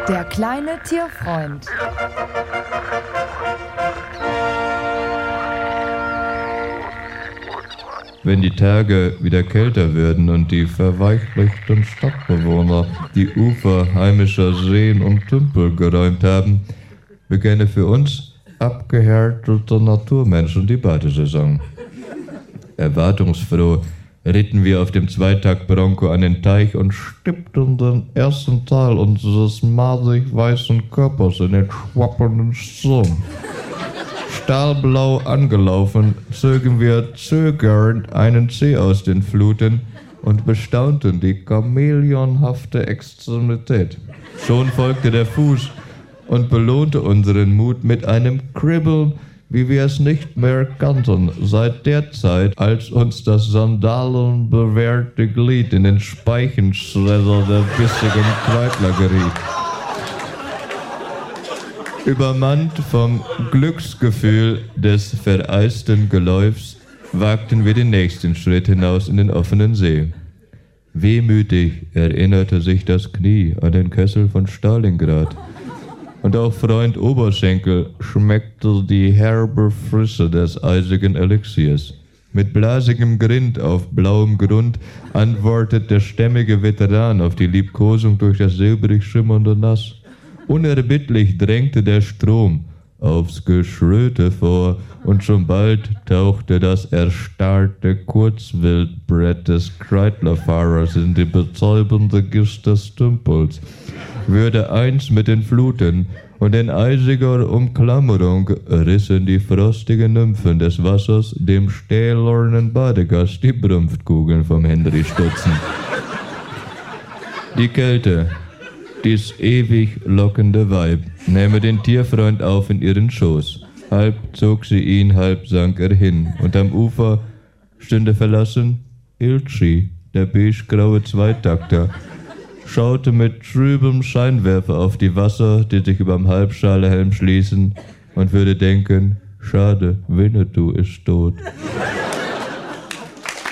Der kleine Tierfreund. Wenn die Tage wieder kälter werden und die verweichlichten Stadtbewohner die Ufer heimischer Seen und Tümpel geräumt haben, beginne für uns abgehärtete Naturmenschen die Badesaison. Erwartungsfroh ritten wir auf dem Zweitakt-Bronco an den Teich und stippten den ersten Teil unseres masig weißen Körpers in den schwappenden Strom. Stahlblau angelaufen, zogen wir zögernd einen Zeh aus den Fluten und bestaunten die chamäleonhafte Extremität. Schon folgte der Fuß und belohnte unseren Mut mit einem Kribbeln, wie wir es nicht mehr kannten, seit der Zeit, als uns das sandalenbewehrte Glied in den Speichenschredder der bissigen Kreidler geriet. Übermannt vom Glücksgefühl des vereisten Geläufs wagten wir den nächsten Schritt hinaus in den offenen See. Wehmütig erinnerte sich das Knie an den Kessel von Stalingrad. Und auch Freund Oberschenkel schmeckte die herbe Frische des eisigen Elixiers. Mit blasigem Grind auf blauem Grund antwortet der stämmige Veteran auf die Liebkosung durch das silbrig schimmernde Nass. Unerbittlich drängte der Strom aufs Geschröte vor, und schon bald tauchte das erstarrte Kurzwildbrett des Kreidlerfahrers in die betäubende Gischt des Tümpels, würde eins mit den Fluten, und in eisiger Umklammerung rissen die frostigen Nymphen des Wassers dem stählernen Badegast die Brunftkugeln vom Henry Stutzen. Die Kälte, dies ewig lockende Weib, nähme den Tierfreund auf in ihren Schoß. Halb zog sie ihn, halb sank er hin, und am Ufer stünde verlassen Ilchi, der beigegraue Zweitakter, schaute mit trübem Scheinwerfer auf die Wasser, die sich überm Halbschalehelm schließen, und würde denken, schade, Winnetou ist tot.